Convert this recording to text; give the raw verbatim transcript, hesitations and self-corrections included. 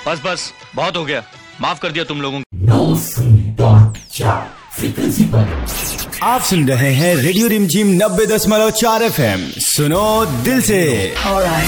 बस बस बहुत हो गया, माफ कर दिया तुम लोगों को। आप सुन रहे हैं रेडियो रिमझिम नब्बे दशमलव चार एफ एम। सुनो दिल से।